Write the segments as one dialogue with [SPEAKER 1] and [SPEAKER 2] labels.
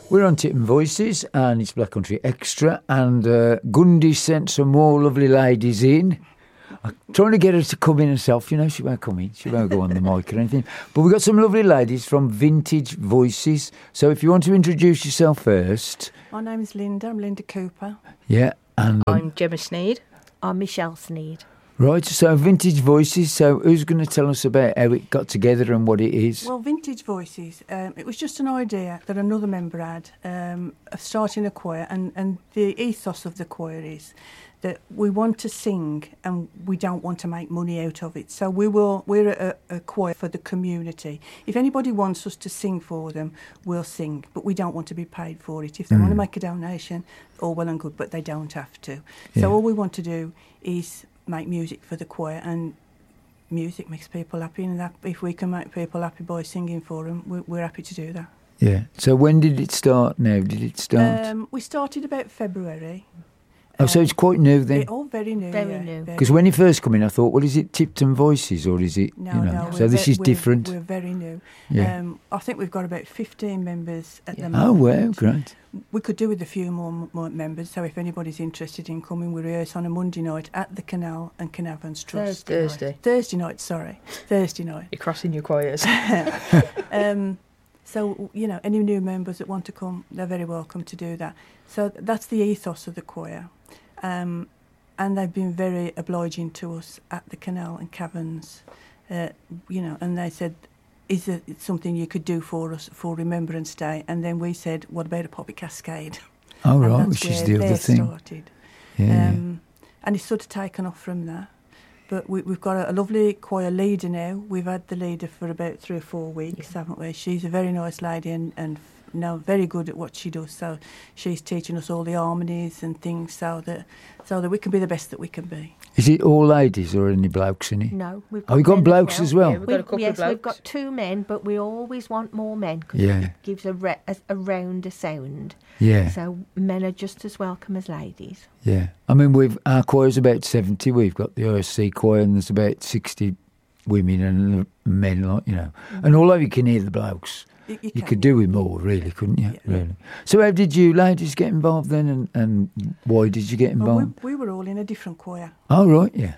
[SPEAKER 1] We're on Tipton Voices, and it's Black Country Extra, and Gundy sent some more lovely ladies in. I'm trying to get her to come in herself, you know, she won't come in, she won't go on the mic or anything. But we've got some lovely ladies from Vintage Voices, so if you want to introduce yourself first.
[SPEAKER 2] My name is Linda, I'm Linda Cooper.
[SPEAKER 1] Yeah, and...
[SPEAKER 3] I'm Gemma Sneed.
[SPEAKER 4] I'm Michelle Sneed.
[SPEAKER 1] Right, so Vintage Voices, so who's going to tell us about how it got together and what it is?
[SPEAKER 2] Well, Vintage Voices, it was just an idea that another member had of starting a choir, and the ethos of the choir is that we want to sing and we don't want to make money out of it. So we're a choir for the community. If anybody wants us to sing for them, we'll sing, but we don't want to be paid for it. If they want to make a donation, all well and good, but they don't have to. So all we want to do is make music for the choir, and music makes people happy, and that if we can make people happy by singing for them, we're happy to do that.
[SPEAKER 1] Yeah. So when did it start now? Did it start?
[SPEAKER 2] We started about February.
[SPEAKER 1] Oh, so it's quite new then?
[SPEAKER 2] All very new.
[SPEAKER 4] Very new.
[SPEAKER 1] Because when you first come in, I thought, well, is it Tipton Voices or is it,
[SPEAKER 2] No.
[SPEAKER 1] So this is different?
[SPEAKER 2] We're very new.
[SPEAKER 1] Yeah.
[SPEAKER 2] I think we've got about 15 members at the
[SPEAKER 1] Oh,
[SPEAKER 2] moment.
[SPEAKER 1] wow, great.
[SPEAKER 2] We could do with a few more members, so if anybody's interested in coming, we rehearse on a Monday night at the Canal and Canavans Trust. Thursday night.
[SPEAKER 3] You're crossing your choirs.
[SPEAKER 2] So, any new members that want to come, they're very welcome to do that. So that's the ethos of the choir. And they've been very obliging to us at the Canal and Caverns, and they said, is it something you could do for us for Remembrance Day? And then we said, what about a Poppy Cascade?
[SPEAKER 1] Oh, right, which is the other thing.
[SPEAKER 2] Started.
[SPEAKER 1] Yeah.
[SPEAKER 2] And it's sort of taken off from there. But we've got a lovely choir leader now. We've had the leader for about 3 or 4 weeks, haven't we? She's a very nice lady and very good at what she does. So she's teaching us all the harmonies and things so that we can be the best that we can be.
[SPEAKER 1] Is it all ladies or any blokes in it?
[SPEAKER 4] No, we've got
[SPEAKER 1] Oh, you've got
[SPEAKER 4] men
[SPEAKER 1] blokes as well?
[SPEAKER 3] Yeah, we've got a couple of blokes.
[SPEAKER 4] We've got 2 men, but we always want more men because it gives a rounder sound.
[SPEAKER 1] Yeah.
[SPEAKER 4] So men are just as welcome as ladies.
[SPEAKER 1] Yeah. I mean, our choir's about 70. We've got the OSC choir and there's about 60 women and men, And although you can hear the blokes, you could do with more, really, couldn't you?
[SPEAKER 2] Yeah.
[SPEAKER 1] Really. So how did you ladies get involved then and why did you get involved?
[SPEAKER 2] Well, we were all in a different choir.
[SPEAKER 1] Oh, right, yeah.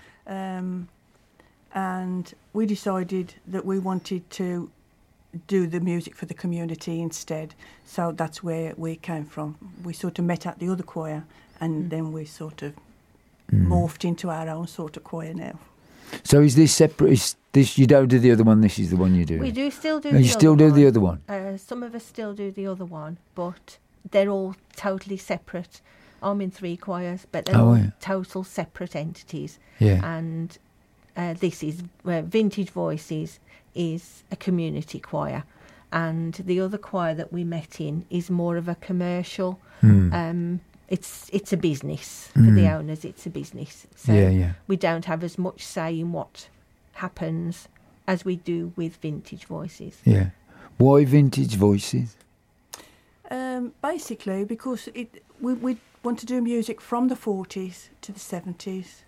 [SPEAKER 2] And we decided that we wanted to do the music for the community instead. So that's where we came from. We sort of met at the other choir and then we sort of morphed into our own sort of choir now.
[SPEAKER 1] So is this separate? Is this you don't do the other one? This is the one you do.
[SPEAKER 4] We do still do.
[SPEAKER 1] Oh, you still do the other one.
[SPEAKER 4] Some of us still do the other one, but they're all totally separate. I'm in 3 choirs, but they're all total separate entities.
[SPEAKER 1] Yeah.
[SPEAKER 4] And this is Vintage Voices is a community choir, and the other choir that we met in is more of a commercial. It's a business for the owners. It's a business. So we don't have as much say in what happens as we do with Vintage Voices.
[SPEAKER 1] Yeah. Why Vintage Voices?
[SPEAKER 2] Basically, because we want to do music from the 40s to the 70s.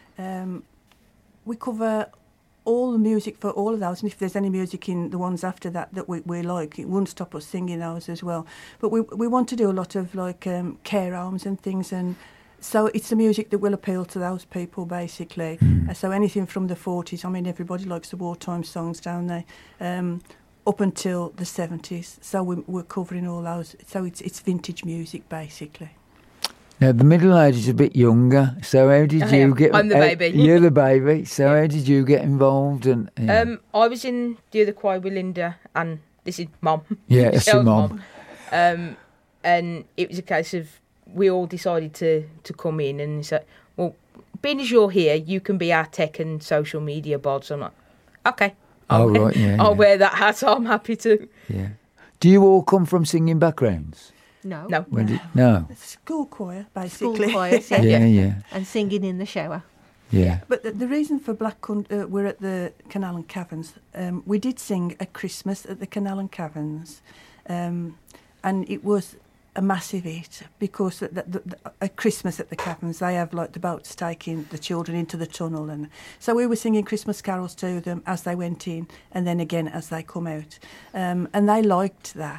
[SPEAKER 2] We cover all the music for all of those, and if there's any music in the ones after that we like, it won't stop us singing those as well. But we want to do a lot of care homes and things, and so it's the music that will appeal to those people basically. So anything from the 40s, I mean everybody likes the wartime songs, don't they? Up until the 70s, so we're covering all those. So it's vintage music basically.
[SPEAKER 1] Now, the middle age is a bit younger, so how did you get...
[SPEAKER 3] I'm the baby.
[SPEAKER 1] You're the baby, so how did you get involved? And
[SPEAKER 3] I was in the other choir with Linda, and this is Mum.
[SPEAKER 1] Yeah, it's your mum.
[SPEAKER 3] And it was a case of, we all decided to come in, and said, well, being as you're here, you can be our tech and social media bods. I'm like, okay. I'll wear that hat, I'm happy to.
[SPEAKER 1] Yeah. Do you all come from singing backgrounds?
[SPEAKER 4] No.
[SPEAKER 1] No.
[SPEAKER 2] School choir, basically.
[SPEAKER 4] School choirs,
[SPEAKER 1] yeah.
[SPEAKER 4] And singing in the shower.
[SPEAKER 1] Yeah.
[SPEAKER 2] But the reason for we're at the Canal and Caverns, we did sing at Christmas at the Canal and Caverns, and it was a massive hit because at Christmas at the Caverns they have the boats taking the children into the tunnel, and so we were singing Christmas carols to them as they went in and then again as they come out, and they liked that.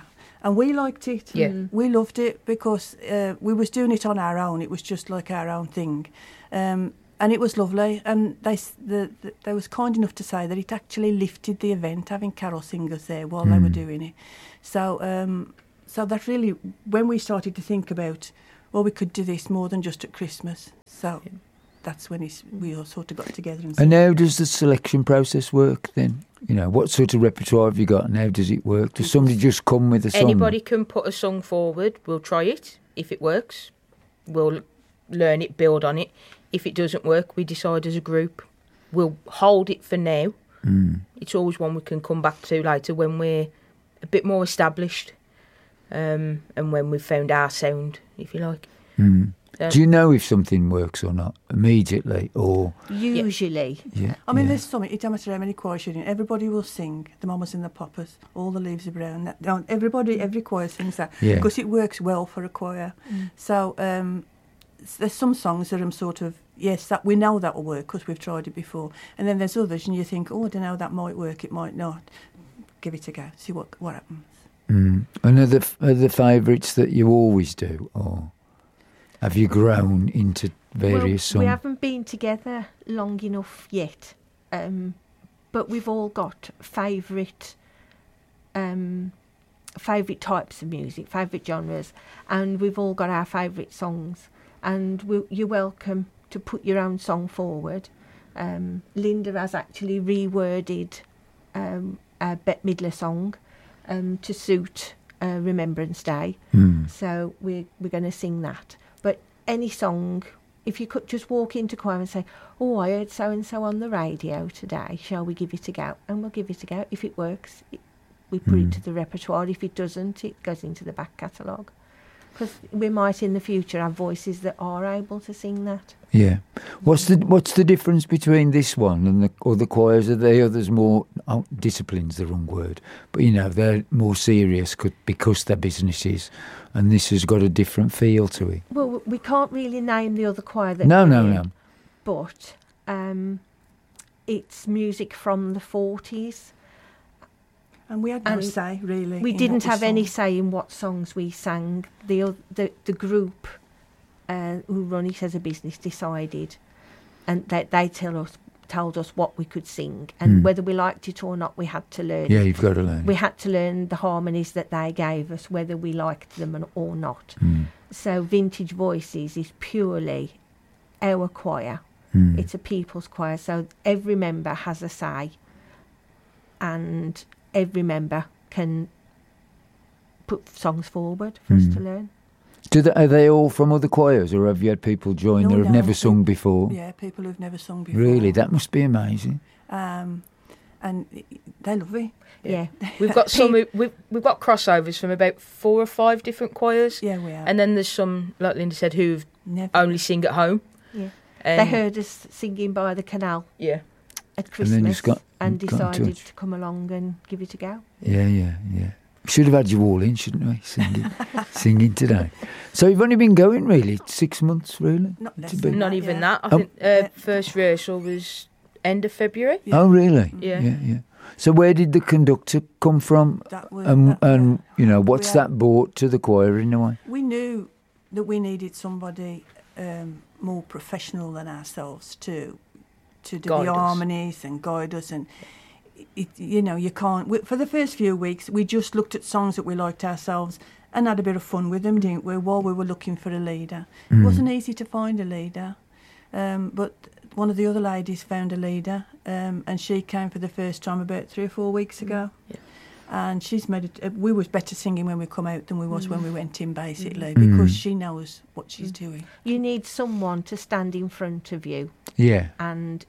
[SPEAKER 2] And we liked it.
[SPEAKER 3] Yeah.
[SPEAKER 2] We loved it because we was doing it on our own. It was just like our own thing. And it was lovely. And they was kind enough to say that it actually lifted the event, having carol singers there while they were doing it. So so that really, when we started to think about, well, we could do this more than just at Christmas. So that's when we all sort of got together.
[SPEAKER 1] And how does the selection process work then? You know, what sort of repertoire have you got and how does it work? Does somebody just come with a song?
[SPEAKER 3] Anybody can put a song forward. We'll try it. If it works, we'll learn it, build on it. If it doesn't work, we decide as a group. We'll hold it for now. It's always one we can come back to later when we're a bit more established and when we've found our sound, if you like.
[SPEAKER 1] Do you know if something works or not immediately, or
[SPEAKER 4] Usually.
[SPEAKER 1] yeah?
[SPEAKER 2] I mean, there's something, it don't matter how many choirs you're in, everybody will sing The Mamas and the Papas, All the Leaves are Brown. Every choir sings that because it works well for a choir. So there's some songs that I'm sort of, yes, that we know that will work because we've tried it before. And then there's others and you think, oh, I don't know, that might work, it might not. Give it a go, see what happens.
[SPEAKER 1] And are the favourites that you always do, or have you grown into various songs?
[SPEAKER 4] We haven't been together long enough yet, but we've all got favourite types of music, favourite genres, and we've all got our favourite songs. And you're welcome to put your own song forward. Linda has actually reworded a Bette Midler song to suit Remembrance Day. So we're going to sing that. But any song, if you could just walk into choir and say, oh, I heard so-and-so on the radio today, shall we give it a go? And we'll give it a go. If it works, we put it to the repertoire. If it doesn't, it goes into the back catalogue. Because we might in the future have voices that are able to sing that.
[SPEAKER 1] Yeah. What's the difference between this one and the other choirs? Are the others more, discipline's the wrong word, but you know, they're more serious because they're businesses, and this has got a different feel to it?
[SPEAKER 4] Well, we can't really name the other choir that
[SPEAKER 1] No.
[SPEAKER 4] But it's music from the 40s.
[SPEAKER 2] And we had no say, really.
[SPEAKER 4] We didn't have any say in what songs we sang. The group who run it as a business decided, and they told us what we could sing, and whether we liked it or not, we had to learn.
[SPEAKER 1] Yeah, you've got to learn.
[SPEAKER 4] We had to learn the harmonies that they gave us, whether we liked them or not. So Vintage Voices is purely our choir. It's a people's choir, so every member has a say, and every member can put songs forward for us to learn.
[SPEAKER 1] Are they all from other choirs, or have you had people join that have never sung before?
[SPEAKER 2] Yeah, people who've never sung before.
[SPEAKER 1] Really? That must be amazing.
[SPEAKER 2] And they love it.
[SPEAKER 4] Yeah.
[SPEAKER 3] We've got we've got crossovers from about 4 or 5 different choirs.
[SPEAKER 2] Yeah, we have.
[SPEAKER 3] And then there's some, like Linda said, who've
[SPEAKER 2] Never.
[SPEAKER 3] only sing at home.
[SPEAKER 4] Yeah. They heard us singing by the canal.
[SPEAKER 3] Yeah.
[SPEAKER 4] At Christmas,
[SPEAKER 1] and then just got
[SPEAKER 4] decided to come along and give it a go.
[SPEAKER 1] Yeah. Should have had you all in, shouldn't we? Singing today. So you've only been going really 6 months, really?
[SPEAKER 3] Not even that. I think first rehearsal was end of February.
[SPEAKER 1] Yeah. Oh, really?
[SPEAKER 3] Yeah.
[SPEAKER 1] So where did the conductor come from? And you know, what's that brought to the choir in a way?
[SPEAKER 2] We knew that we needed somebody more professional than ourselves to do the harmonies and guide us, and you can't. For the first few weeks, we just looked at songs that we liked ourselves and had a bit of fun with them, didn't we? While we were looking for a leader, it wasn't easy to find a leader, but one of the other ladies found a leader, and she came for the first time about 3 or 4 weeks ago. Yeah. And she's made it. We was better singing when we come out than we was when we went in, basically, because she knows what she's doing.
[SPEAKER 4] You need someone to stand in front of you, and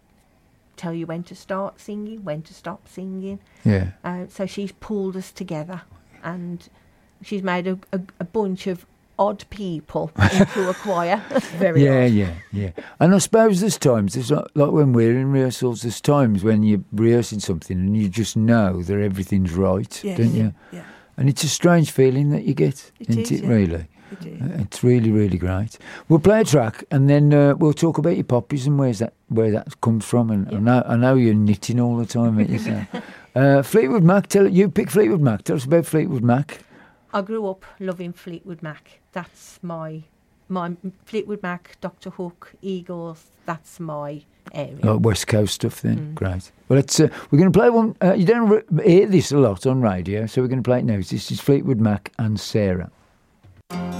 [SPEAKER 4] tell you when to start singing, when to stop singing.
[SPEAKER 1] Yeah.
[SPEAKER 4] So she's pulled us together, and she's made a bunch of odd people into a choir.
[SPEAKER 3] Very odd.
[SPEAKER 1] Yeah. And I suppose there's times, it's like when we're in rehearsals, there's times when you're rehearsing something and you just know that everything's right, don't you?
[SPEAKER 2] Yeah.
[SPEAKER 1] And it's a strange feeling that you get, isn't it, really?
[SPEAKER 2] It is.
[SPEAKER 1] It's really, really great. We'll play a track and then we'll talk about your poppies and where that comes from. And I know you're knitting all the time, aren't you? Fleetwood Mac, you pick Fleetwood Mac. Tell us about Fleetwood Mac.
[SPEAKER 4] I grew up loving Fleetwood Mac. That's my Fleetwood Mac, Dr. Hook, Eagles. That's my area.
[SPEAKER 1] Like West Coast stuff then. Great. Well, we're going to play one. You don't hear this a lot on radio, so we're going to play it now. This is Fleetwood Mac and Sarah.